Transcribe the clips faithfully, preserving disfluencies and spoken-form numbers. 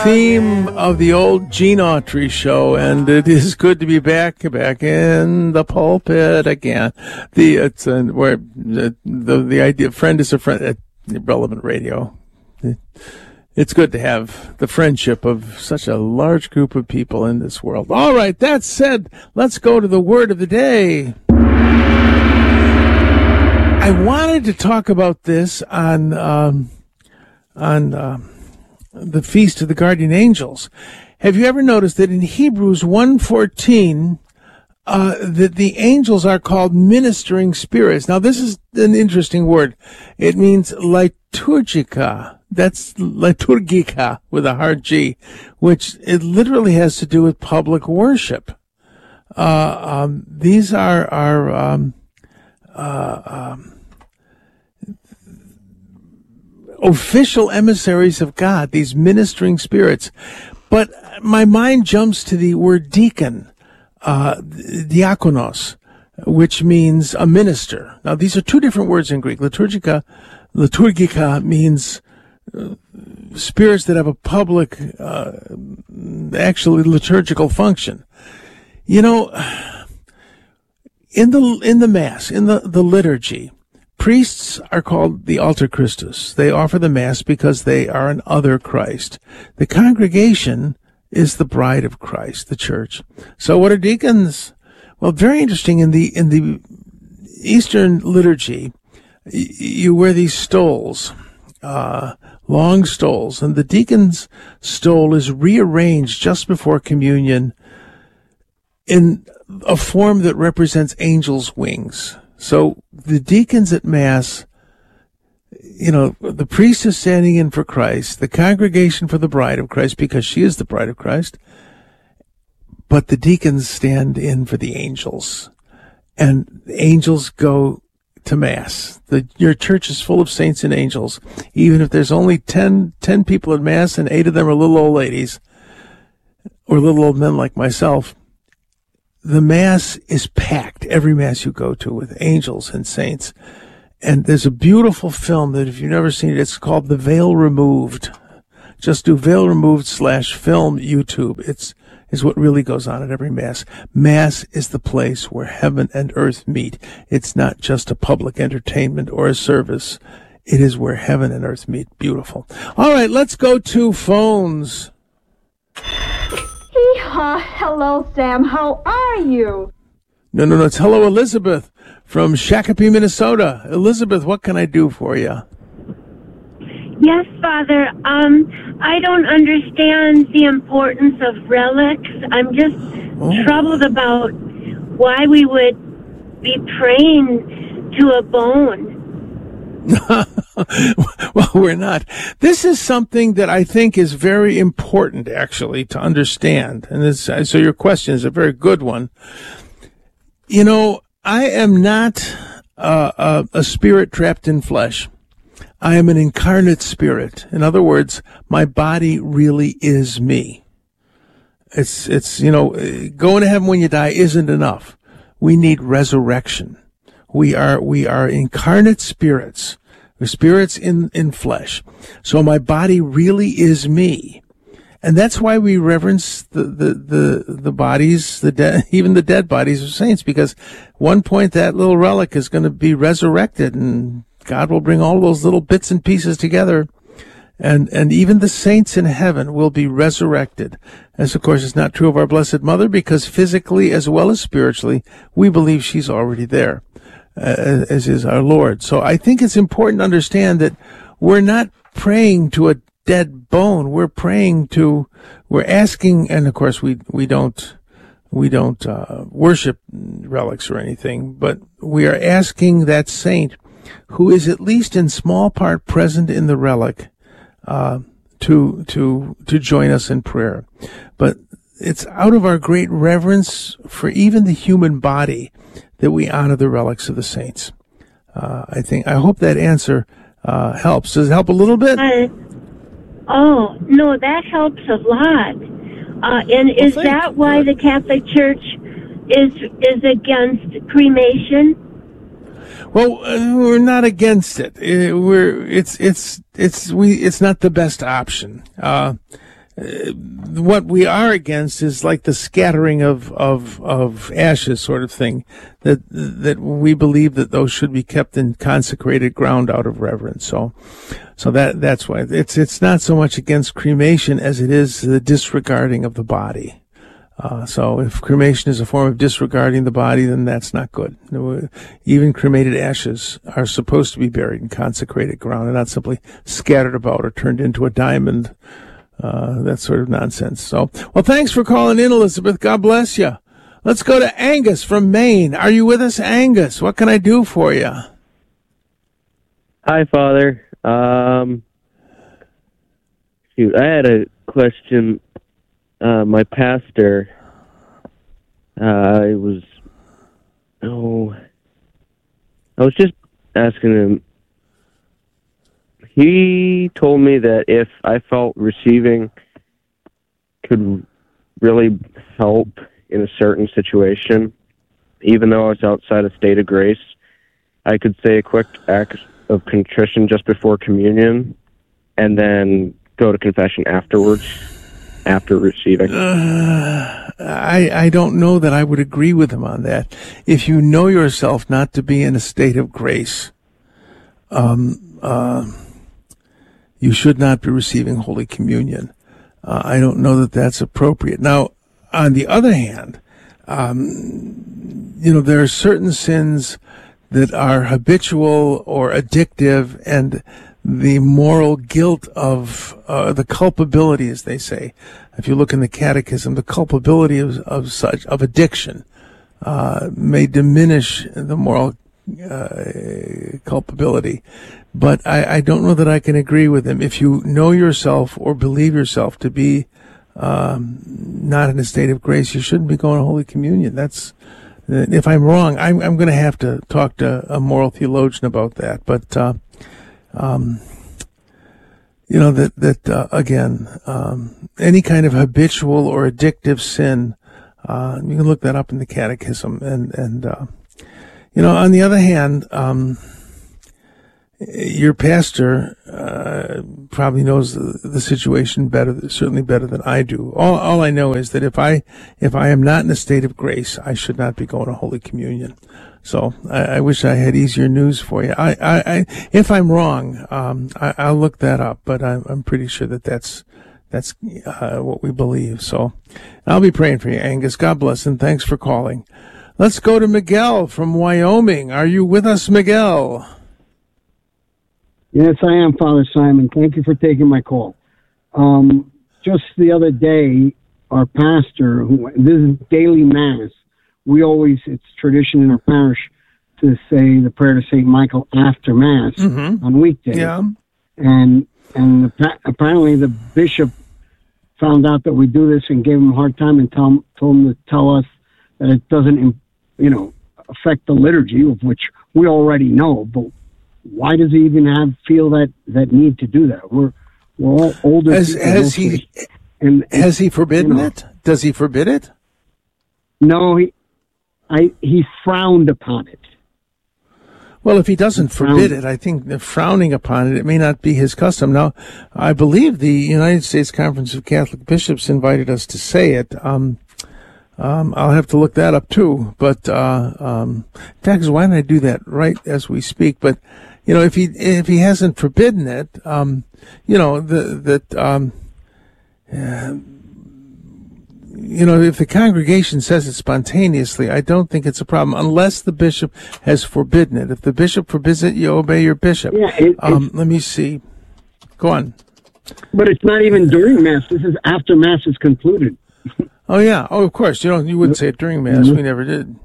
theme of the old Gene Autry show, and it is good to be back, back in the pulpit again. The it's uh, where the, the the idea friend is a friend at Relevant Radio. It's good to have the friendship of such a large group of people in this world. All right, that said, let's go to the word of the day. I wanted to talk about this on um, on. Um, the Feast of the Guardian Angels. Have you ever noticed that in Hebrews one fourteen, uh, that the angels are called ministering spirits? Now, this is an interesting word. It means liturgica. That's liturgica with a hard G, which it literally has to do with public worship. Uh, um, these are, are, um, uh, um, official emissaries of God, these ministering spirits. But my mind jumps to the word deacon, uh, diakonos, which means a minister. Now, these are two different words in Greek. Liturgica, liturgica means uh, spirits that have a public, uh, actually liturgical function. You know, in the, in the Mass, in the, the liturgy, priests are called the alter Christus. They offer the Mass because they are an other Christ. The congregation is the bride of Christ, the church. So what are deacons? Well, very interesting. In the in the Eastern liturgy, y- you wear these stoles, uh, long stoles, and the deacon's stole is rearranged just before communion in a form that represents angels' wings. So the deacons at Mass, you know, the priest is standing in for Christ, the congregation for the bride of Christ because she is the bride of Christ, but the deacons stand in for the angels, and the angels go to Mass. The, your church is full of saints and angels. Even if there's only ten, ten people at Mass and eight of them are little old ladies or little old men like myself, the Mass is packed, every Mass you go to, with angels and saints. And there's a beautiful film that if you've never seen it, it's called The Veil Removed. Just do Veil Removed slash film YouTube. It's is what really goes on at every Mass. Mass is the place where heaven and earth meet. It's not just a public entertainment or a service. It is where heaven and earth meet. Beautiful. All right, let's go to phones. Hee-haw. Hello, Sam. How are you? No, no, no. It's hello, Elizabeth from Shakopee, Minnesota. Elizabeth, what can I do for you? Yes, Father. Um, I don't understand the importance of relics. I'm just oh. troubled about why we would be praying to a bone. Well, we're not. This is something that I think is very important, actually, to understand. And this, so your question is a very good one. You know, I am not uh, a, a spirit trapped in flesh. I am an incarnate spirit. In other words, my body really is me. It's, it's, you know, going to heaven when you die isn't enough. We need resurrection. We are, we are incarnate spirits. We're spirits in, in flesh. So my body really is me. And that's why we reverence the, the, the, the bodies, the dead, even the dead bodies of saints, because one point that little relic is going to be resurrected, and God will bring all those little bits and pieces together. And, and even the saints in heaven will be resurrected. As of course is not true of our Blessed Mother, because physically as well as spiritually, we believe she's already there, uh, as is our Lord. So I think it's important to understand that we're not praying to a dead bone. We're praying to, we're asking, and of course we, we don't, we don't, uh, worship relics or anything, but we are asking that saint who is at least in small part present in the relic, uh, to, to, to join us in prayer. But it's out of our great reverence for even the human body that we honor the relics of the saints. Uh, I think, I hope that answer, uh, helps. Does it help a little bit? Uh, oh, no, that helps a lot. Uh, and is well, that why the Catholic Church is, is against cremation? Well, uh, we're not against it. Uh, we're it's it's it's we it's not the best option. Uh, uh, what we are against is like the scattering of, of, of ashes sort of thing, that, that we believe that those should be kept in consecrated ground out of reverence. So, so that, that's why it's, it's not so much against cremation as it is the disregarding of the body. Uh, so if cremation is a form of disregarding the body, then that's not good. Even cremated ashes are supposed to be buried in consecrated ground and not simply scattered about or turned into a diamond. Uh, that sort of nonsense. So, well, thanks for calling in, Elizabeth. God bless you. Let's go to Angus from Maine. Are you with us, Angus? What can I do for you? Hi, Father. Um, shoot, I had a question. Uh, my pastor, uh, I was, oh, I was just asking him. He told me that if I felt receiving could really help in a certain situation, even though I was outside a state of grace, I could say a quick act of contrition just before communion and then go to confession afterwards. After receiving. Uh, I, I don't know that I would agree with him on that. If you know yourself not to be in a state of grace, um, uh, you should not be receiving Holy Communion. Uh, I don't know that that's appropriate. Now, on the other hand, um, you know, there are certain sins that are habitual or addictive, and the moral guilt of uh, the culpability, as they say, if you look in the Catechism, the culpability of, of such of addiction uh, may diminish the moral uh, culpability. But I, I don't know that I can agree with him. If you know yourself or believe yourself to be um, not in a state of grace, you shouldn't be going to Holy Communion. That's if I'm wrong, I'm, I'm going to have to talk to a moral theologian about that. But uh, Um, you know, that, that, uh, again, um, any kind of habitual or addictive sin, uh, you can look that up in the Catechism. And, and, uh, you know, on the other hand, um, your pastor, uh, probably knows the, the situation better, certainly better than I do. All, all I know is that if I, if I am not in a state of grace, I should not be going to Holy Communion. So I, I wish I had easier news for you. I, I, I if I'm wrong, um, I, I'll look that up, but I'm, I'm pretty sure that that's, that's, uh, what we believe. So I'll be praying for you, Angus. God bless, and thanks for calling. Let's go to Miguel from Wyoming. Are you with us, Miguel? Yes, I am, Father Simon. Thank you for taking my call. Um, just the other day, our pastor, who, this is daily mass, we always, it's tradition in our parish to say the prayer to Saint Michael after Mass mm-hmm. on weekdays. Yeah. And and the, apparently the bishop found out that we do this and gave him a hard time and tell, told him to tell us that it doesn't, you know, affect the liturgy, of which we already know. But why does he even have feel that, that need to do that? We're we're all older. Has, has he and, and has he forbidden you know, it? Does he forbid it? No, he. I, he frowned upon it. Well, if he doesn't he forbid it, I think the frowning upon it, it may not be his custom. Now, I believe the United States Conference of Catholic Bishops invited us to say it. Um, um, I'll have to look that up too. But, uh, um, in fact, why don't I do that right as we speak? But, you know, if he, if he hasn't forbidden it, um, you know, the, that, um, uh, you know, if the congregation says it spontaneously, I don't think it's a problem, unless the bishop has forbidden it. If the bishop forbids it, you obey your bishop. Yeah, it, um, let me see. Go on. But it's not even during Mass. This is after Mass is concluded. Oh, yeah. Oh, of course. You don't. You wouldn't say it during Mass. Mm-hmm. We never did.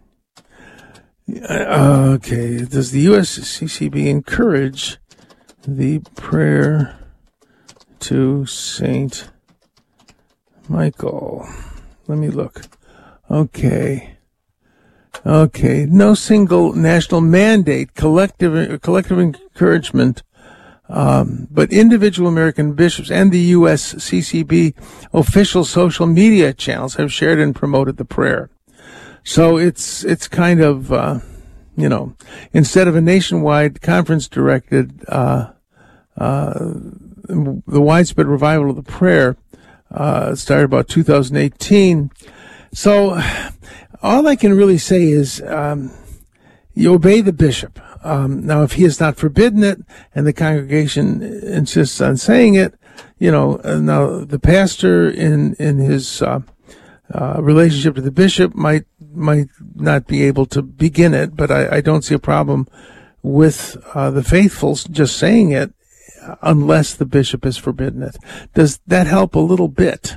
Uh, okay. Does the U S C C B encourage the prayer to Saint Michael? Let me look. Okay. Okay. No single national mandate, collective collective encouragement, um, but individual American bishops and the U S C C B official social media channels have shared and promoted the prayer. So it's it's kind of, uh, you know, instead of a nationwide conference-directed, uh, uh, the widespread revival of the prayer, Uh, it started about two thousand eighteen. So all I can really say is um, you obey the bishop. Um, now, if he has not forbidden it and the congregation insists on saying it, you know, now the pastor in in his uh, uh, relationship to the bishop might might not be able to begin it, but I, I don't see a problem with uh, the faithful just saying it unless the bishop has forbidden it. Does that help a little bit?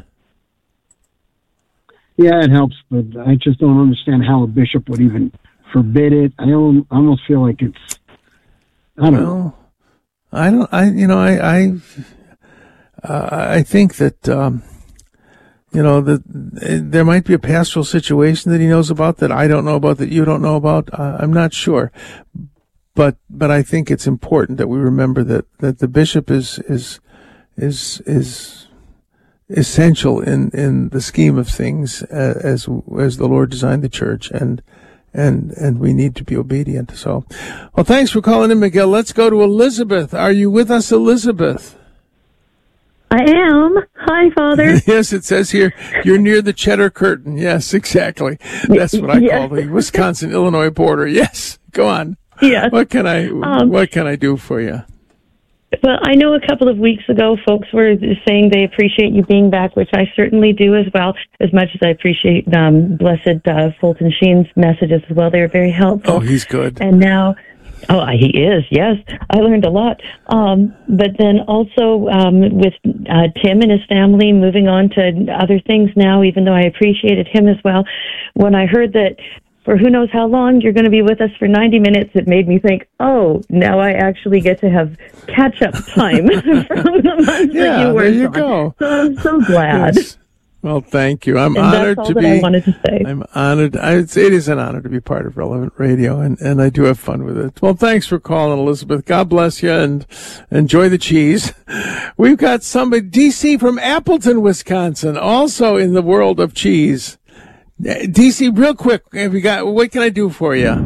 Yeah, it helps, but I just don't understand how a bishop would even forbid it. I don't, I almost feel like it's, I don't well, know. I don't, I, you know, I, I, uh, I think that, um, you know, that there might be a pastoral situation that he knows about that I don't know about, that you don't know about. Uh, I'm not sure. But, but I think it's important that we remember that, that the bishop is, is, is, is essential in, in the scheme of things as, as the Lord designed the church, and, and, and we need to be obedient. So, well, thanks for calling in, Miguel. Let's go to Elizabeth. Are you with us, Elizabeth? I am. Hi, Father. Yes, it says here, you're near the Cheddar Curtain. Yes, exactly. That's what I yes. call the Wisconsin-Illinois border. Yes, go on. Yes. What can I, um, what can I do for you? Well, I know a couple of weeks ago, folks were saying they appreciate you being back, which I certainly do as well, as much as I appreciate um, Blessed uh, Fulton Sheen's messages as well. They were very helpful. Oh, he's good. And now, oh, he is, yes. I learned a lot. Um, but then also um, with uh, Tim and his family moving on to other things now, even though I appreciated him as well, when I heard that for who knows how long you're going to be with us for ninety minutes, it made me think, oh, now I actually get to have catch-up time from the months yeah, that you were there you on. go. So I'm so glad. Yes. Well, thank you. I'm and honored that's all to that be. I wanted to say. I'm honored. I, it's, it is an honor to be part of Relevant Radio, and, and I do have fun with it. Well, thanks for calling, Elizabeth. God bless you, and enjoy the cheese. We've got somebody, D C from Appleton, Wisconsin, also in the world of cheese. D C, real quick, have you got? What can I do for you?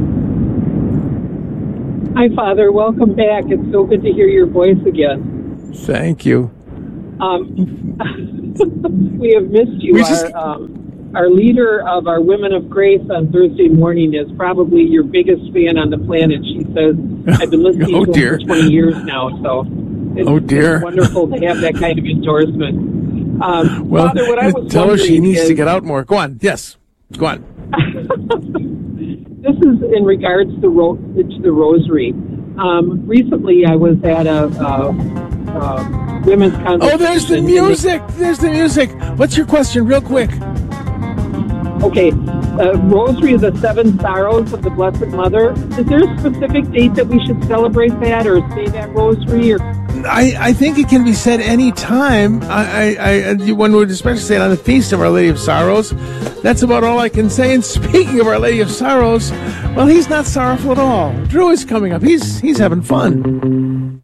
Hi, Father. Welcome back. It's so good to hear your voice again. Thank you. Um, we have missed you. We our, just... um, our leader of our Women of Grace on Thursday morning is probably your biggest fan on the planet. She says, I've been listening oh, to dear. him for twenty years now, so it's, oh, dear. it's wonderful to have that kind of endorsement. Um, well, Father, what I was tell her she needs is, to get out more. Go on. Yes. Go on. This is in regards to, ro- to the rosary. Um, recently, I was at a, a, a women's conference. Oh, there's the music. There's the music. What's your question, real quick? Okay, uh, Rosary of the Seven Sorrows of the Blessed Mother. Is there a specific date that we should celebrate that or say that Rosary? Or I, I think it can be said any time. I, I, I one would especially say it on the Feast of Our Lady of Sorrows. That's about all I can say. And speaking of Our Lady of Sorrows, well, he's not sorrowful at all. Drew is coming up. He's he's having fun.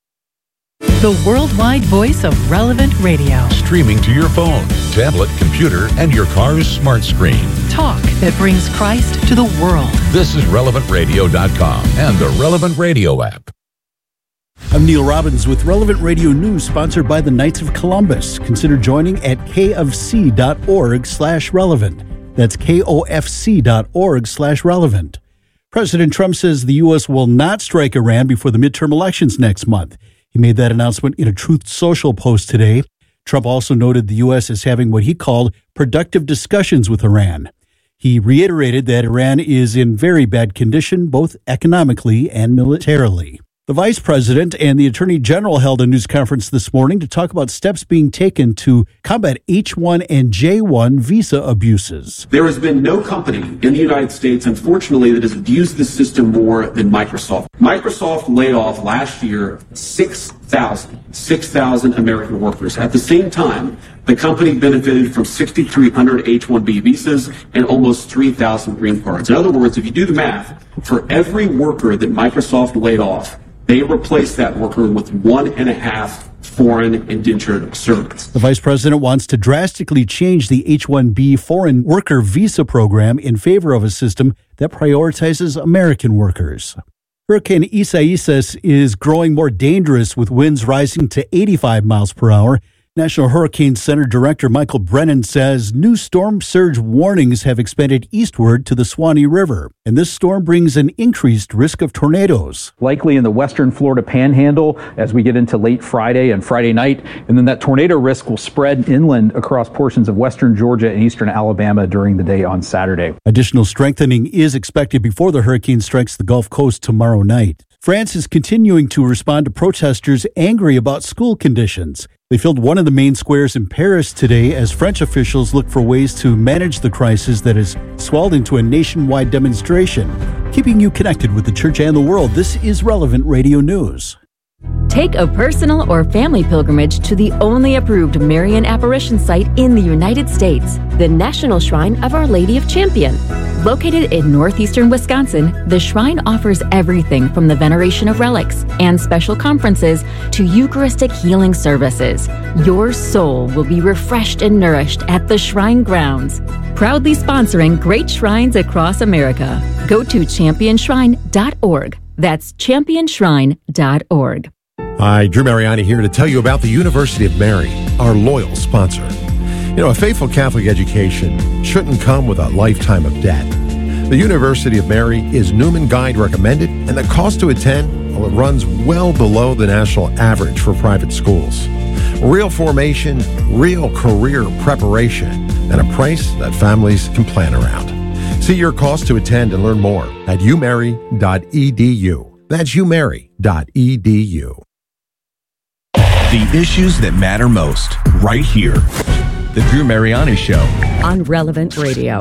The worldwide voice of Relevant Radio. Streaming to your phone, tablet, computer, and your car's smart screen. Talk that brings Christ to the world. This is relevant radio dot com and the Relevant Radio app. I'm Neil Robbins with Relevant Radio News, sponsored by the Knights of Columbus. Consider joining at kofc.org slash relevant. That's kofc.org slash relevant. President Trump says the U S will not strike Iran before the midterm elections next month. He made that announcement in a Truth Social post today. Trump also noted the U S is having what he called productive discussions with Iran. He reiterated that Iran is in very bad condition, both economically and militarily. The Vice President and the Attorney General held a news conference this morning to talk about steps being taken to combat H one and J one visa abuses. There has been no company in the United States, unfortunately, that has abused this system more than Microsoft. Microsoft laid off last year six thousand, six thousand American workers. At the same time, the company benefited from six thousand three hundred H one B visas and almost three thousand green cards. In other words, if you do the math, for every worker that Microsoft laid off, they replaced that worker with one and a half foreign indentured servants. The vice president wants to drastically change the H one B foreign worker visa program in favor of a system that prioritizes American workers. Hurricane Isaias is growing more dangerous with winds rising to eighty-five miles per hour. National Hurricane Center Director Michael Brennan says new storm surge warnings have expanded eastward to the Suwannee River, and this storm brings an increased risk of tornadoes. Likely in the western Florida panhandle as we get into late Friday and Friday night, and then that tornado risk will spread inland across portions of western Georgia and eastern Alabama during the day on Saturday. Additional strengthening is expected before the hurricane strikes the Gulf Coast tomorrow night. France is continuing to respond to protesters angry about school conditions. They filled one of the main squares in Paris today as French officials look for ways to manage the crisis that has swelled into a nationwide demonstration. Keeping you connected with the church and the world, this is Relevant Radio News. Take a personal or family pilgrimage to the only approved Marian apparition site in the United States, the National Shrine of Our Lady of Champion. Located in northeastern Wisconsin, the shrine offers everything from the veneration of relics and special conferences to Eucharistic healing services. Your soul will be refreshed and nourished at the shrine grounds. Proudly sponsoring great shrines across America. Go to champion shrine dot org. That's champion shrine dot org. Hi, Drew Mariani here to tell you about the University of Mary, our loyal sponsor. You know, a faithful Catholic education shouldn't come with a lifetime of debt. The University of Mary is Newman Guide recommended, and the cost to attend, well, it runs well below the national average for private schools. Real formation, real career preparation, and a price that families can plan around. See your cost to attend and learn more at u mary dot e d u. That's u mary dot e d u. The issues that matter most, right here. The Drew Mariani Show. On Relevant Radio.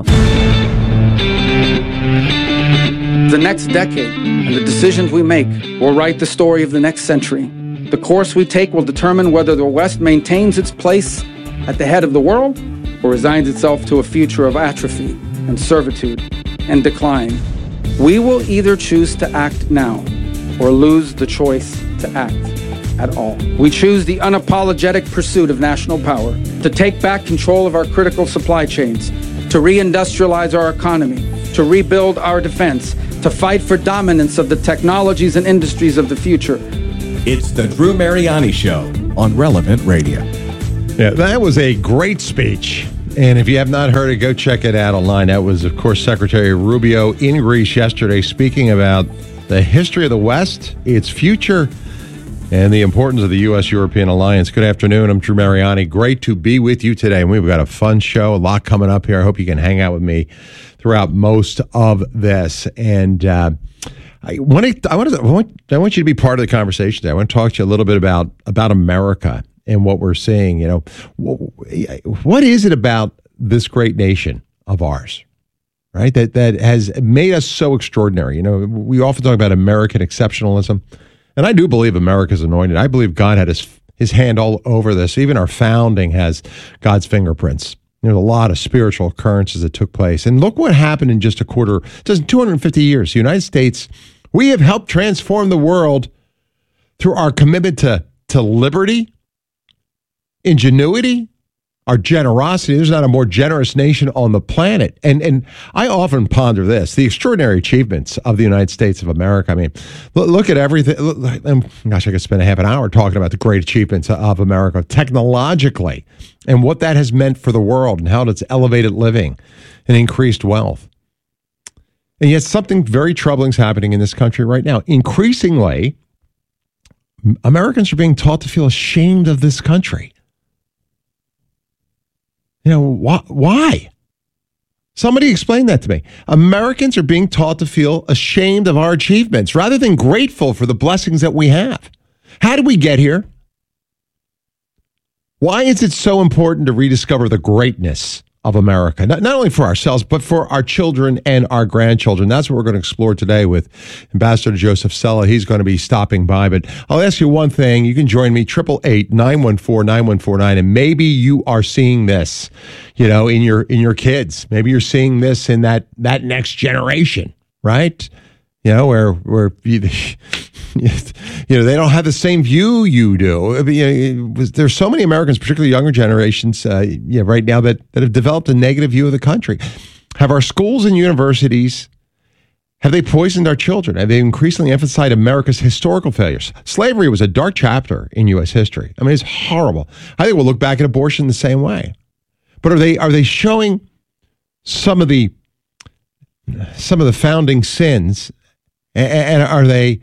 The next decade and the decisions we make will write the story of the next century. The course we take will determine whether the West maintains its place at the head of the world or resigns itself to a future of atrophy and servitude and decline. We will either choose to act now or lose the choice to act at all. We choose the unapologetic pursuit of national power, to take back control of our critical supply chains, to reindustrialize our economy, to rebuild our defense, to fight for dominance of the technologies and industries of the future. It's the Drew Mariani Show on Relevant Radio. Yeah, that was a great speech. And if you have not heard it, go check it out online. That was, of course, Secretary Rubio in Greece yesterday speaking about the history of the West, its future, and the importance of the U S European alliance. Good afternoon. I'm Drew Mariani. Great to be with you today. We've got a fun show, a lot coming up here. I hope you can hang out with me throughout most of this. And uh, I want to, I want to, I want, I want you to be part of the conversation today. I want to talk to you a little bit about about America and what we're seeing. You know, what is it about this great nation of ours, right? That that has made us so extraordinary. You know, we often talk about American exceptionalism. And I do believe America's anointed. I believe God had his his hand all over this. Even our founding has God's fingerprints. There's a lot of spiritual occurrences that took place. And look what happened in just a quarter, just two hundred fifty years. The United States, we have helped transform the world through our commitment to, to liberty, ingenuity, our generosity. There's not a more generous nation on the planet. And and I often ponder this, the extraordinary achievements of the United States of America. I mean, look, look at everything. Look, gosh, I could spend a half an hour talking about the great achievements of America technologically and what that has meant for the world and how it's elevated living and increased wealth. And yet something very troubling is happening in this country right now. Increasingly, Americans are being taught to feel ashamed of this country. You know, why, why? Somebody explain that to me. Americans are being taught to feel ashamed of our achievements rather than grateful for the blessings that we have. How did we get here? Why is it so important to rediscover the greatness of America, not, not only for ourselves, but for our children and our grandchildren? That's what we're going to explore today with Ambassador Joseph Cella. He's going to be stopping by, but I'll ask you one thing. You can join me, eight eight eight, nine one four, nine one four nine, and maybe you are seeing this, you know, in your in your kids. Maybe you're seeing this in that that next generation, right? You know, where where you, you know, they don't have the same view you do. I mean, there's so many Americans, particularly younger generations, uh, yeah, right now that, that have developed a negative view of the country. Have our schools and universities Have they poisoned our children? Have they increasingly emphasized America's historical failures? Slavery was a dark chapter in U S history. I mean, it's horrible. I think we'll look back at abortion the same way. But are they are they showing some of the some of the founding sins, and, and are they,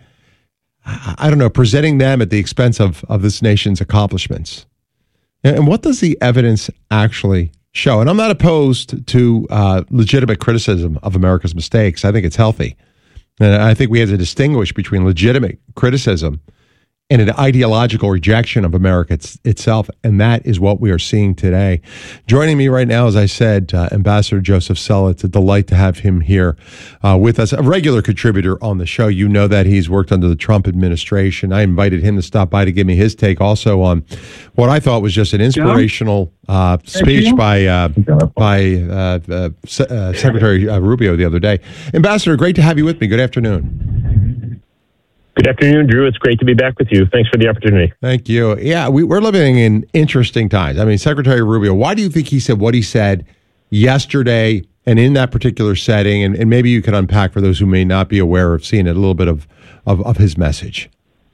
I don't know, presenting them at the expense of, of this nation's accomplishments? And what does the evidence actually show? And I'm not opposed to uh, legitimate criticism of America's mistakes. I think it's healthy. And I think we have to distinguish between legitimate criticism and an ideological rejection of America it's, itself. And that is what we are seeing today. Joining me right now, as I said, uh, Ambassador Joseph Sella. It's a delight to have him here uh, with us, a regular contributor on the show. You know that he's worked under the Trump administration. I invited him to stop by to give me his take also on what I thought was just an inspirational uh, speech by uh, by uh, uh, Se- uh, Secretary uh, Rubio the other day. Ambassador, great to have you with me. Good afternoon. Good afternoon, Drew. It's great to be back with you. Thanks for the opportunity. Thank you. Yeah, we, we're living in interesting times. I mean, Secretary Rubio, why do you think he said what he said yesterday and in that particular setting? And, and maybe you can unpack for those who may not be aware of seeing it, a little bit of, of, of his message.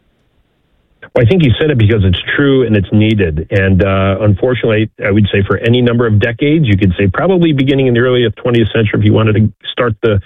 Well, I think he said it because it's true and it's needed. And uh, unfortunately, I would say for any number of decades, you could say probably beginning in the early twentieth century, if you wanted to start the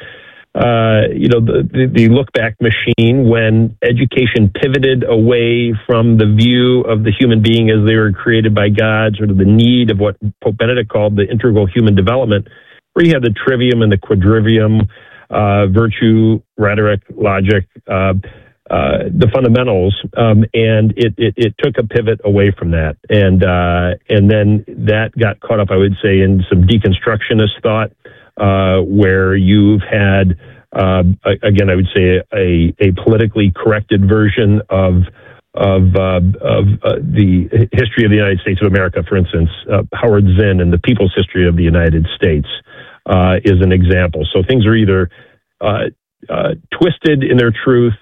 Uh, you know, the, the, the look-back machine, when education pivoted away from the view of the human being as they were created by God, sort of the need of what Pope Benedict called the integral human development, where you have the trivium and the quadrivium, uh, virtue, rhetoric, logic, uh, uh, the fundamentals, um, and it, it, it took a pivot away from that. And, uh, and then that got caught up, I would say, in some deconstructionist thought, Uh, where you've had, uh, again, I would say a, a politically corrected version of of uh, of uh, the history of the United States of America. For instance, uh, Howard Zinn and the People's History of the United States uh, is an example. So things are either uh, uh, twisted in their truth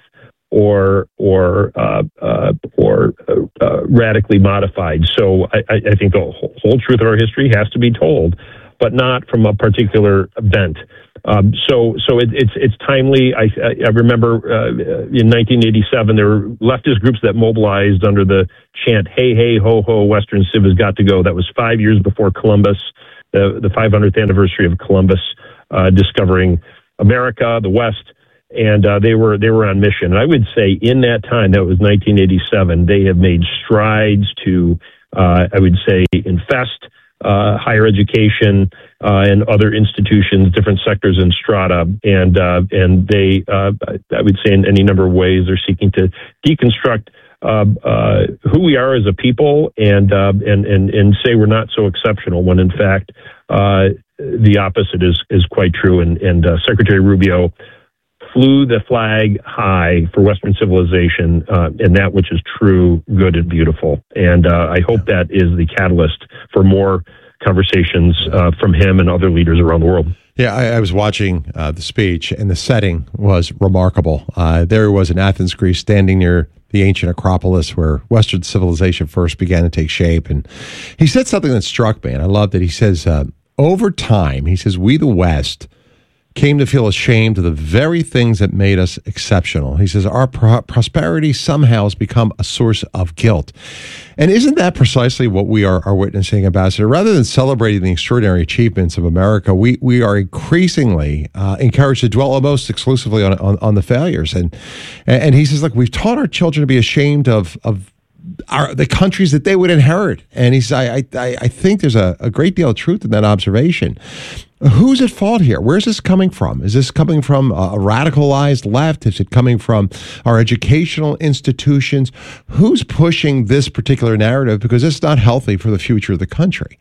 or or uh, uh, or uh, radically modified. So I, I think the whole, whole truth of our history has to be told, but not from a particular bent. Um, so, so it, it's it's timely. I, I remember uh, in nineteen eighty-seven there were leftist groups that mobilized under the chant "Hey, hey, ho, ho, Western Civ has got to go." That was five years before Columbus, the the five hundredth anniversary of Columbus uh, discovering America, the West, and uh, they were they were on mission. And I would say in that time, that was nineteen eighty-seven, they have made strides to, uh, I would say, infest Uh, higher education uh, and other institutions, different sectors and strata, and uh, and they, uh, I would say, in any number of ways, they're seeking to deconstruct uh, uh, who we are as a people, and uh, and and and say we're not so exceptional, when in fact uh, the opposite is is quite true. And and uh, Secretary Rubio flew the flag high for Western civilization uh, and that which is true, good, and beautiful. And uh, I hope that is the catalyst for more conversations uh, from him and other leaders around the world. Yeah, I, I was watching uh, the speech, and the setting was remarkable. Uh, there he was in Athens, Greece, standing near the ancient Acropolis where Western civilization first began to take shape. And he said something that struck me, and I loved it. He says, uh, over time, he says, we, the West, came to feel ashamed of the very things that made us exceptional. He says, our pro- prosperity somehow has become a source of guilt. And isn't that precisely what we are, are witnessing, Ambassador? Rather than celebrating the extraordinary achievements of America, we, we are increasingly uh, encouraged to dwell almost exclusively on, on, on the failures. And, and he says, look, we've taught our children to be ashamed of, of Our, the countries that they would inherit. And he says, I, I, I think there's a, a great deal of truth in that observation. Who's at fault here? Where's this coming from? Is this coming from a radicalized left? Is it coming from our educational institutions? Who's pushing this particular narrative? Because it's not healthy for the future of the country.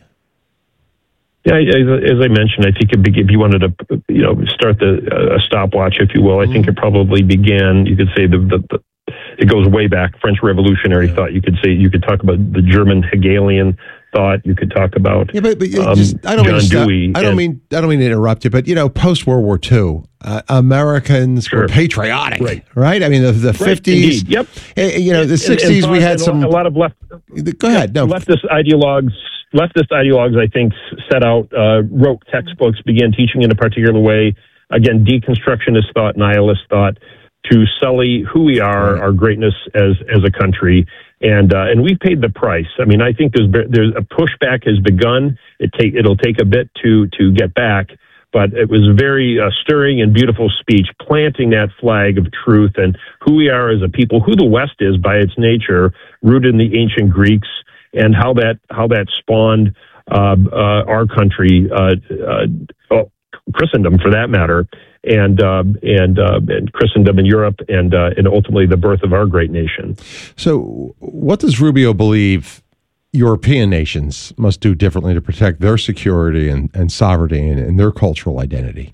Yeah, as, as I mentioned, I think if you wanted to, you know, start the uh, a stopwatch, if you will, I think it probably began, you could say, the, the, the it goes way back, French Revolutionary yeah. thought. You could say, you could talk about the German Hegelian thought. You could talk about yeah, but, but um, just, I don't John mean stop, Dewey. I don't and, mean I don't mean to interrupt you, but you know, post World War Two, uh, Americans sure. were patriotic, right? right? I mean, the, the right, fifties, indeed. Yep. Uh, you know, the and, sixties, and we had some a lot of left. Go ahead, no. Leftist ideologues. Leftist ideologues, I think, set out, uh, wrote textbooks, began teaching in a particular way. again, deconstructionist thought, nihilist thought, to sully who we are, our greatness as as a country, and uh, and we've paid the price. I mean, I think there's there's a pushback has begun. It take it'll take a bit to to get back, but it was a very uh, stirring and beautiful speech, planting that flag of truth and who we are as a people, who the West is by its nature, rooted in the ancient Greeks, and how that how that spawned uh, uh, our country, uh, uh, oh, Christendom for that matter. And, uh, and uh, and Christendom in Europe, and uh, and ultimately the birth of our great nation. So, what does Rubio believe European nations must do differently to protect their security and, and sovereignty and, and their cultural identity?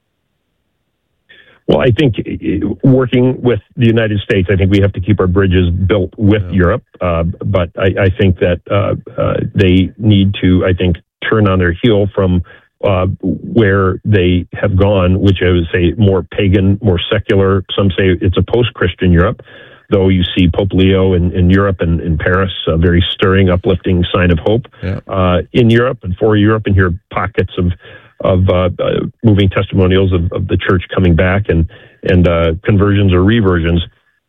Well, I think working with the United States, I think we have to keep our bridges built with yeah. Europe. Uh, but I, I think that uh, uh, they need to, I think, turn on their heel from Uh, where they have gone, which I would say more pagan, more secular. Some say it's a post-Christian Europe, though you see Pope Leo in, in Europe and in Paris, a very stirring, uplifting sign of hope yeah. uh, in Europe and for Europe, and here pockets of of uh, uh, moving testimonials of, of the church coming back and and uh, conversions or reversions.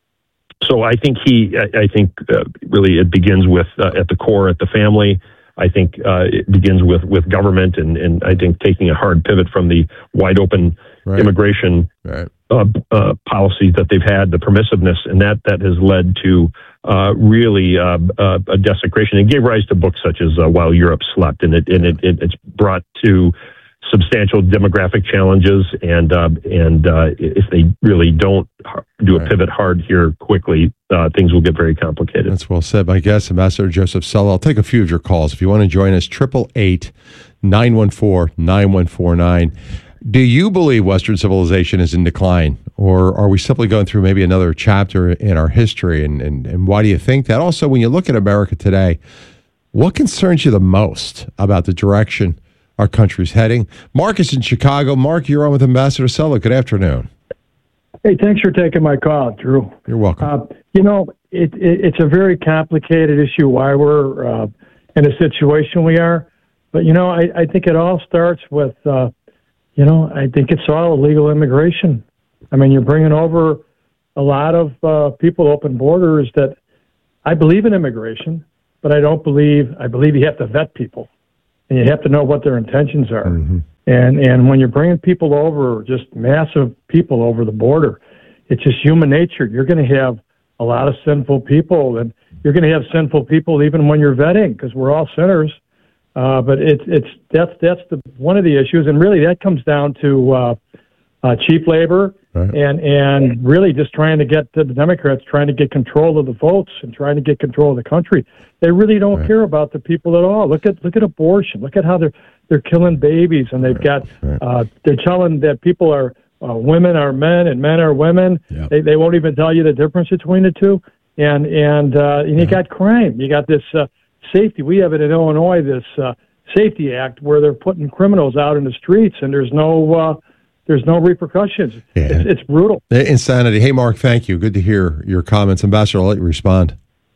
So I think he, I, I think uh, really it begins with uh, at the core, at the family. I think uh, it begins with, with government and, and I think taking a hard pivot from the wide open right. immigration right. Uh, uh, policies that they've had, the permissiveness, and that, that has led to uh, really uh, uh, a desecration. It gave rise to books such as uh, While Europe Slept, and, it, and it, it, it's brought to substantial demographic challenges, and uh, and uh, if they really don't do a pivot hard here quickly, uh, things will get very complicated. That's well said. My guest, Ambassador Joseph Sella. I'll take a few of your calls. If you want to join us, triple eight, nine one four, nine one four nine. Do you believe Western civilization is in decline, or are we simply going through maybe another chapter in our history, and, and, and why do you think that? Also, when you look at America today, what concerns you the most about the direction our country's heading? Mark is in Chicago. Mark, you're on with Ambassador Sella. Good afternoon. Hey, thanks for taking my call, Drew. You're welcome. Uh, you know, it, it, it's a very complicated issue why we're uh, in a situation we are. But, you know, I, I think it all starts with, uh, you know, I think it's all illegal immigration. I mean, you're bringing over a lot of uh, people, open borders that I believe in immigration, but I don't believe, I believe you have to vet people. And you have to know what their intentions are. Mm-hmm. And and when you're bringing people over, just massive people over the border, it's just human nature. You're going to have a lot of sinful people, and you're going to have sinful people even when you're vetting, because we're all sinners. Uh, but it's it's that's that's the one of the issues, and really that comes down to uh, uh, cheap labor right. and and really just trying to get the Democrats trying to get control of the votes and trying to get control of the country. They really don't right. care about the people at all. Look at look at abortion. Look at how they're they're killing babies, and they've got right. uh, they're telling that people are uh, women are men and men are women. Yep. They they won't even tell you the difference between the two. And and uh, and you yeah. got crime. You got this uh, safety. We have it in Illinois. This uh, Safety Act where they're putting criminals out in the streets, and there's no uh, there's no repercussions. Yeah. It's, it's brutal. Insanity. Hey, Mark. Thank you. Good to hear your comments, Ambassador. I'll let you respond.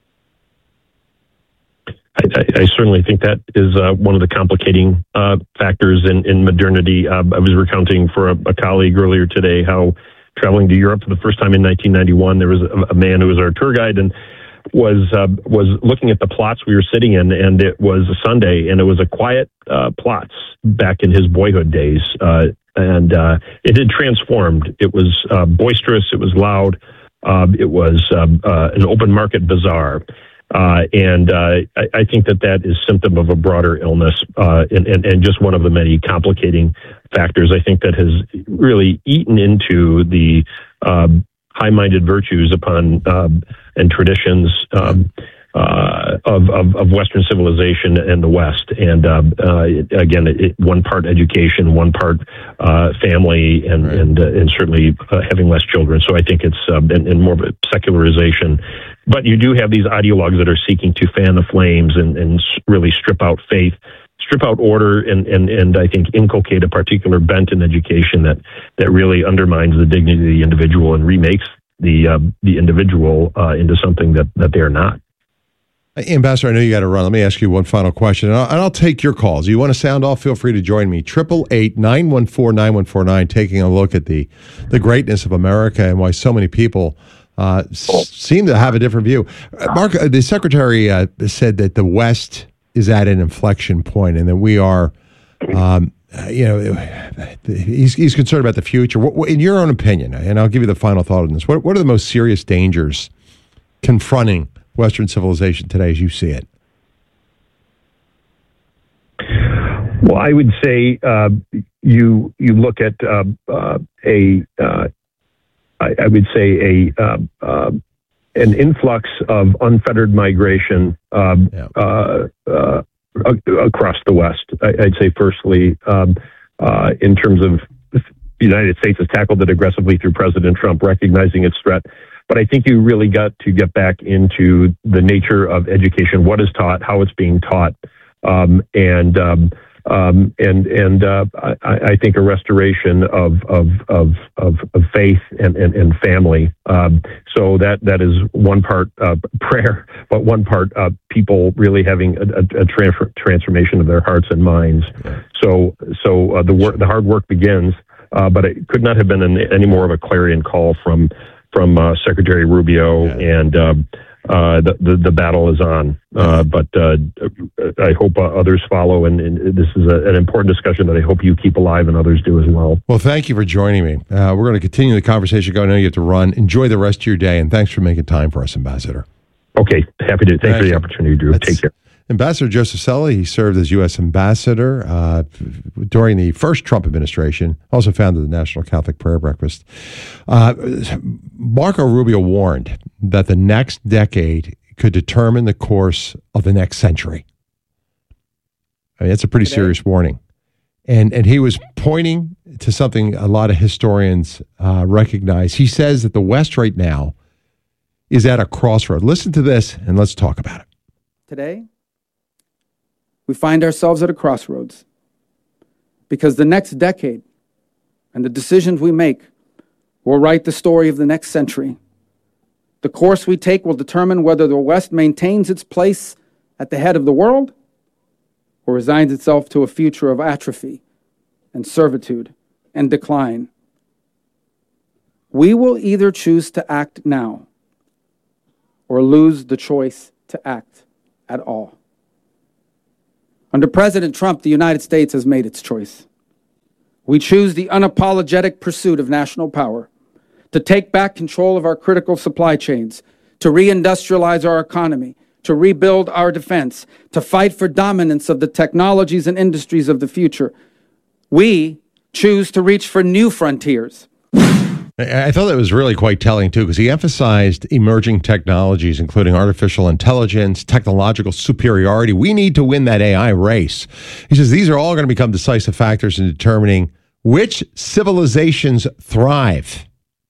I, I certainly think that is uh, one of the complicating uh, factors in, in modernity. Uh, I was recounting for a, a colleague earlier today how traveling to Europe for the first time in nineteen ninety-one, there was a, a man who was our tour guide and was uh, was looking at the plots we were sitting in, and it was a Sunday, and it was a quiet uh, plots back in his boyhood days, uh, and uh, it had transformed. It was uh, boisterous, it was loud, uh, it was um, uh, an open market bazaar. Uh, and uh, I, I think that that is symptom of a broader illness, uh, and, and, and just one of the many complicating factors, I think, that has really eaten into the um, high-minded virtues upon um, and traditions um, uh, of, of, of Western civilization and the West. And um, uh, it, again, it, it, one part education, one part uh, family, and right. and, uh, and certainly uh, having less children. So I think it's uh, and, and more of a secularization. But you do have these ideologues that are seeking to fan the flames and, and really strip out faith, strip out order, and, and, and I think inculcate a particular bent in education that, that really undermines the dignity of the individual and remakes the uh, the individual uh, into something that, that they are not. Ambassador, I know you got to run. Let me ask you one final question, and I'll, and I'll take your calls. You want to sound off, feel free to join me. eight eight eight, nine one four, nine one four nine, taking a look at the, the greatness of America and why so many people uh, s- seem to have a different view. Uh, Mark, uh, the Secretary uh, said that the West is at an inflection point and that we are, um, you know, he's, he's concerned about the future. What, what, in your own opinion, and I'll give you the final thought on this, what, what are the most serious dangers confronting Western civilization today as you see it? Well, I would say uh, you you look at uh, uh, a uh, I, I would say a uh, uh, an influx of unfettered migration um, yeah. uh, uh, across the West. I, I'd say firstly, um, uh, in terms of the United States has tackled it aggressively through President Trump, recognizing its threat. But I think you really got to get back into the nature of education, what is taught, how it's being taught, um, and um, um, and and uh, I, I think a restoration of of of of, of faith and and, and family. Um, so that that is one part uh, prayer, but one part uh, people really having a, a, a transfer, transformation of their hearts and minds. So so uh, the work, the hard work begins, uh, but it could not have been an, any more of a clarion call from. from uh, Secretary Rubio, yeah. and uh, uh, the, the the battle is on. Uh, but uh, I hope uh, others follow, and, and this is a, an important discussion that I hope you keep alive and others do as well. Well, thank you for joining me. Uh, we're going to continue the conversation. Go. I know you have to run. Enjoy the rest of your day, and thanks for making time for us, Ambassador. Okay, happy to. Thanks thank for the you. opportunity, Drew. That's, Take care. Ambassador Joseph Cella, he served as U S ambassador uh, during the first Trump administration, also founded the National Catholic Prayer Breakfast. Uh, Marco Rubio warned that the next decade could determine the course of the next century. I mean, that's a pretty Today. serious warning. And, and he was pointing to something a lot of historians uh, recognize. He says that the West right now is at a crossroad. Listen to this, and let's talk about it. Today, we find ourselves at a crossroads because the next decade and the decisions we make will write the story of the next century. The course we take will determine whether the West maintains its place at the head of the world or resigns itself to a future of atrophy and servitude and decline. We will either choose to act now or lose the choice to act at all. Under President Trump, the United States has made its choice. We choose the unapologetic pursuit of national power, to take back control of our critical supply chains, to reindustrialize our economy, to rebuild our defense, to fight for dominance of the technologies and industries of the future. We choose to reach for new frontiers. I thought that was really quite telling, too, because he emphasized emerging technologies, including artificial intelligence, technological superiority. We need to win that A I race. He says these are all going to become decisive factors in determining which civilizations thrive.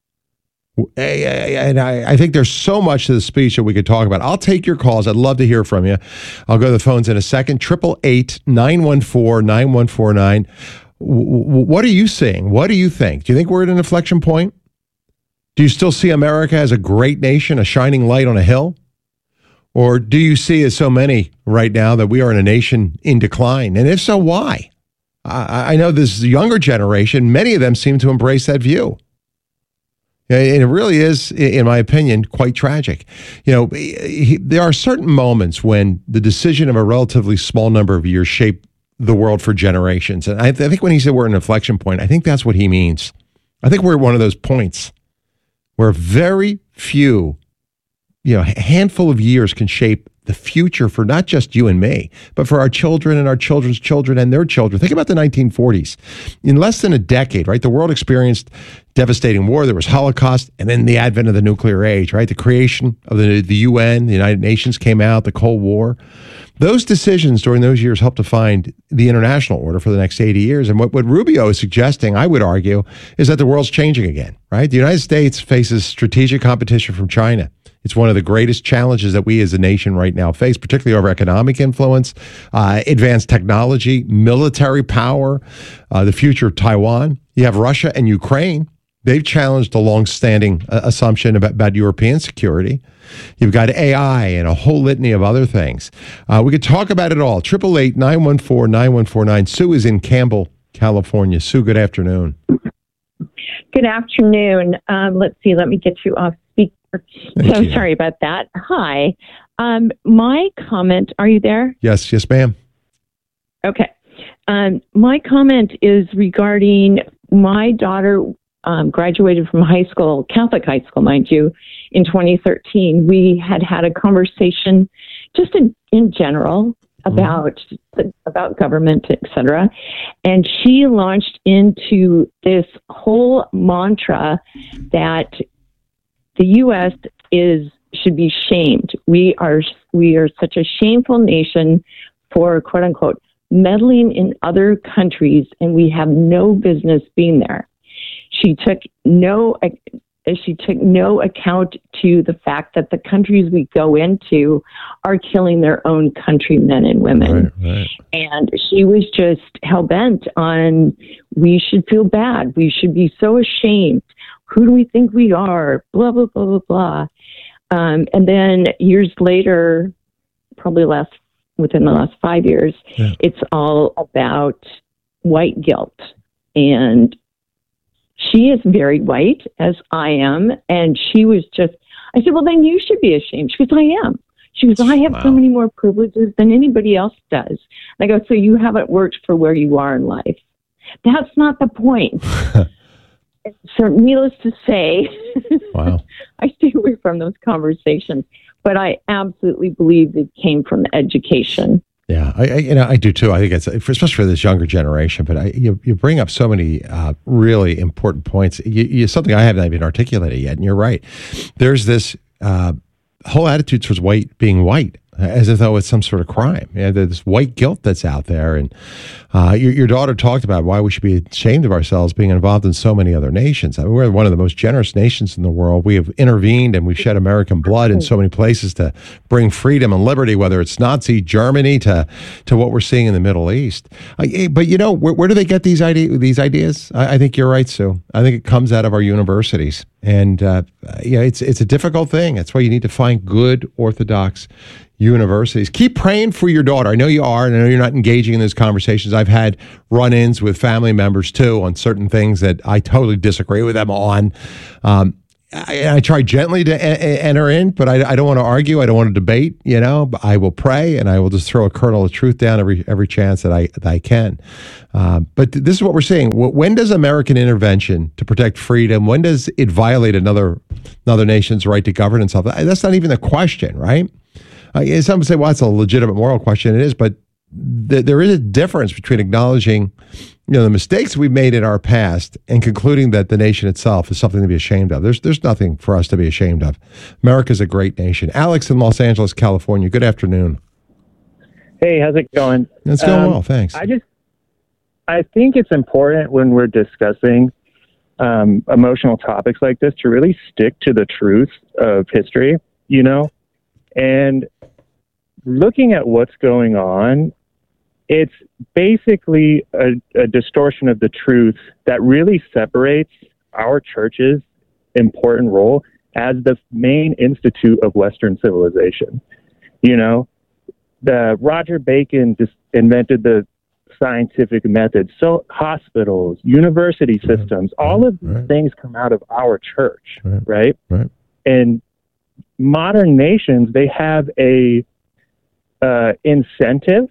And I think there's so much to the speech that we could talk about. I'll take your calls. I'd love to hear from you. I'll go to the phones in a second. eight eight eight, nine one four, nine one four nine. What are you seeing? What do you think? Do you think we're at an inflection point? Do you still see America as a great nation, a shining light on a hill? Or do you see, as so many right now, that we are in a nation in decline? And if so, why? I, I know this younger generation, many of them seem to embrace that view. And it really is, in my opinion, quite tragic. You know, he, there are certain moments when the decision of a relatively small number of years shape the world for generations. And I, I think when he said we're at an inflection point, I think that's what he means. I think we're at one of those points where very few, you know, a handful of years can shape the future for not just you and me, but for our children and our children's children and their children. Think about the nineteen forties. In less than a decade, right, the world experienced devastating war. There was Holocaust, and then the advent of the nuclear age, right? The creation of the, the U N, the United Nations came out, the Cold War. Those decisions during those years helped define the international order for the next eighty years. And what, what Rubio is suggesting, I would argue, is that the world's changing again, right? The United States faces strategic competition from China. It's one of the greatest challenges that we as a nation right now face, particularly over economic influence, uh, advanced technology, military power, uh, the future of Taiwan. You have Russia and Ukraine. They've challenged a long-standing uh, assumption about, about European security. You've got A I and a whole litany of other things. Uh, we could talk about it all. eight eight eight, nine one four, nine one four nine. Sue is in Campbell, California. Sue, good afternoon. Good afternoon. Um, let's see. Let me get you off speaker. Thank so you. sorry about that. Hi. Um, my comment, are you there? Yes, yes, ma'am. Okay. Um, my comment is regarding my daughter um, graduated from high school, Catholic high school, mind you, in twenty thirteen. We had had a conversation just in, in general about about government, et cetera. And she launched into this whole mantra that the U S is should be shamed. We are we are such a shameful nation for, quote unquote, meddling in other countries, and we have no business being there. She took no she took no account to the fact that the countries we go into are killing their own countrymen and women. Right, right. And she was just hell-bent on, we should feel bad. We should be so ashamed. Who do we think we are? Blah, blah, blah, blah, blah. Um, and then years later, probably last within the last five years, yeah. it's all about white guilt. And she is very white, as I am, and she was just, I said, well, then you should be ashamed. She goes, I am. She goes, I have Wow. so many more privileges than anybody else does. And I go, so you haven't worked for where you are in life. That's not the point. So needless to say, wow. I stay away from those conversations, but I absolutely believe it came from education. Yeah, I, I you know I do too. I think it's especially for this younger generation. But I, you you bring up so many uh, really important points. You, you something I haven't even articulated yet, and you're right. There's this uh, whole attitude towards white being white, as if though it's some sort of crime. You know, this white guilt that's out there. And uh, your, your daughter talked about why we should be ashamed of ourselves being involved in so many other nations. I mean, we're one of the most generous nations in the world. We have intervened and we've shed American blood in so many places to bring freedom and liberty, whether it's Nazi Germany to to what we're seeing in the Middle East. Uh, but, you know, where, where do they get these, idea, these ideas? I, I think you're right, Sue. I think it comes out of our universities. And, uh, you know, it's, it's a difficult thing. That's why you need to find good Orthodox universities. Keep praying for your daughter. I know you are, and I know you're not engaging in those conversations. I've had run-ins with family members, too, on certain things that I totally disagree with them on. Um, I, I try gently to e- enter in, but I, I don't want to argue. I don't want to debate, you know. But I will pray, and I will just throw a kernel of truth down every every chance that I, that I can. Um, but th- this is what we're seeing. When does American intervention to protect freedom, when does it violate another another nation's right to govern itself? That's not even the question, right? Uh, some say, well, it's a legitimate moral question. It is, but th- there is a difference between acknowledging, you know, the mistakes we've made in our past and concluding that the nation itself is something to be ashamed of. There's there's nothing for us to be ashamed of. America's a great nation. Alex in Los Angeles, California. Good afternoon. Hey, how's it going? It's going um, well, thanks. I just, I think it's important when we're discussing um, emotional topics like this to really stick to the truth of history, you know, and looking at what's going on, it's basically a, a distortion of the truth that really separates our church's important role as the main institute of Western civilization. You know, the Roger Bacon just invented the scientific method. So hospitals, university systems, right, all of these right. things come out of our church, Right. right? Right. And modern nations, they have a uh, incentive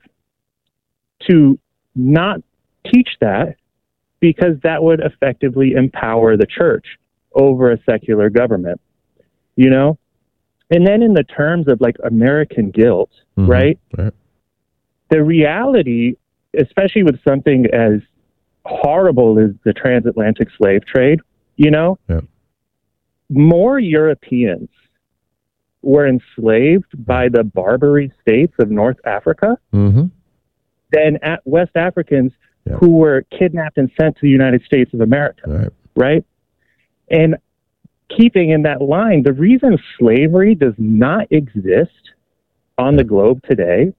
to not teach that because that would effectively empower the church over a secular government, you know? And then in the terms of like American guilt, Mhm. right? Right. The reality, especially with something as horrible as the transatlantic slave trade, you know, Yeah. more Europeans were enslaved by the Barbary states of North Africa Mm-hmm. than at West Africans Yeah. who were kidnapped and sent to the United States of America, Right. right? And keeping in that line, the reason slavery does not exist on the globe today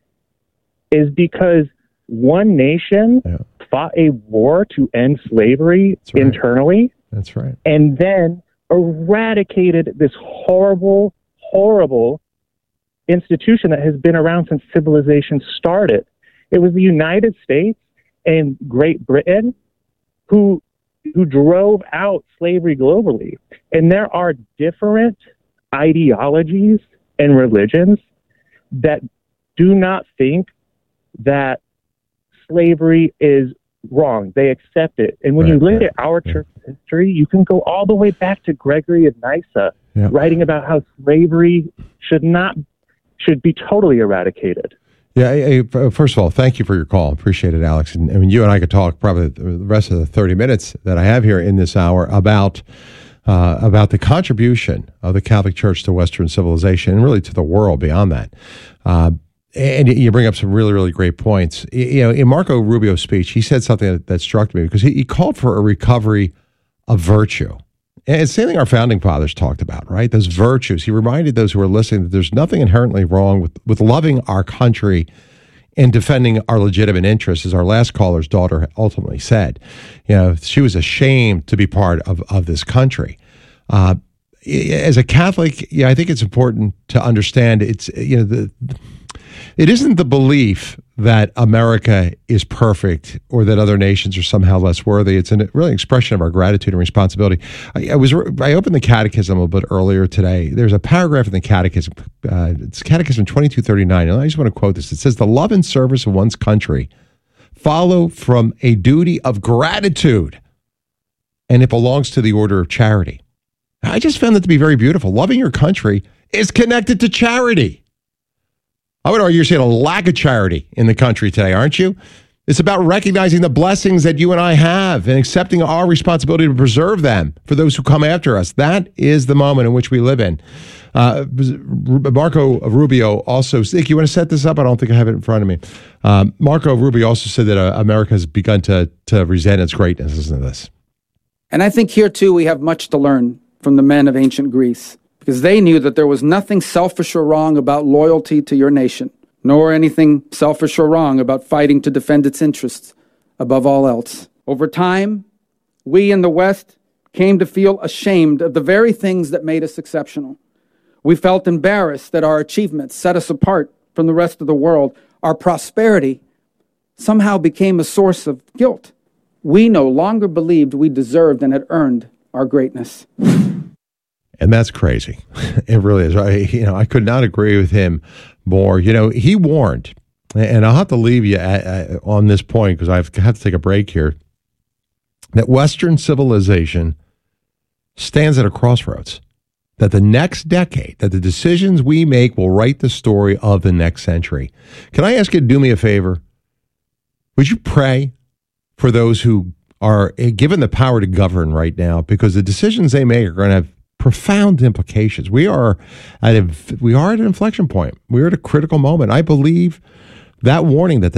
is because one nation Yeah. fought a war to end slavery right. internally, That's right. And then eradicated this horrible, horrible institution that has been around since civilization started. It was the United States and Great Britain who who drove out slavery globally. And there are different ideologies and religions that do not think that slavery is wrong. They accept it. And when right, you look right. at our church yeah. history, you can go all the way back to Gregory of Nyssa, yeah. writing about how slavery should not should be totally eradicated. Yeah, I, I, first of all, thank you for your call. Appreciate it, Alex. And I mean, you and I could talk probably the rest of the thirty minutes that I have here in this hour about uh, about the contribution of the Catholic Church to Western civilization and really to the world beyond that. Uh, and you bring up some really, really great points. You know, in Marco Rubio's speech, he said something that, that struck me because he, he called for a recovery of virtue. And it's the same thing our founding fathers talked about, right? Those virtues. He reminded those who were listening that there's nothing inherently wrong with, with loving our country and defending our legitimate interests, as our last caller's daughter ultimately said. You know, she was ashamed to be part of, of this country. Uh, as a Catholic, yeah, I think it's important to understand it's, you know, the, it isn't the belief that America is perfect or that other nations are somehow less worthy. It's a really expression of our gratitude and responsibility. I, I was I opened the Catechism a bit earlier today. There's a paragraph in the Catechism. Uh, it's Catechism twenty-two thirty-nine, and I just want to quote this. It says, "The love and service of one's country follow from a duty of gratitude, and it belongs to the order of charity." I just found that to be very beautiful. Loving your country is connected to charity. I would argue you're seeing a lack of charity in the country today, aren't you? It's about recognizing the blessings that you and I have and accepting our responsibility to preserve them for those who come after us. That is the moment in which we live in. Uh, Marco Rubio also, Nick, you want to set this up? I don't think I have it in front of me. Um, Marco Rubio also said that uh, America has begun to, to resent its greatness. Listen to this. And I think here, too, we have much to learn from the men of ancient Greece, because they knew that there was nothing selfish or wrong about loyalty to your nation, nor anything selfish or wrong about fighting to defend its interests above all else. Over time, we in the West came to feel ashamed of the very things that made us exceptional. We felt embarrassed that our achievements set us apart from the rest of the world. Our prosperity somehow became a source of guilt. We no longer believed we deserved and had earned our greatness. And that's crazy. It really is. I, you know, I could not agree with him more. You know, he warned, and I'll have to leave you at, at, on this point because I have to take a break here, that Western civilization stands at a crossroads, that the next decade, that the decisions we make will write the story of the next century. Can I ask you to do me a favor? Would you pray for those who are given the power to govern right now, because the decisions they make are going to have profound implications. We are at a we are at an inflection point. We're at a critical moment. I believe that warning that the